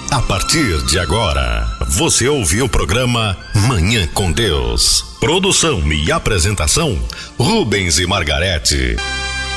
A partir de agora, você ouve o programa Manhã com Deus. Produção e apresentação, Rubens e Margarete.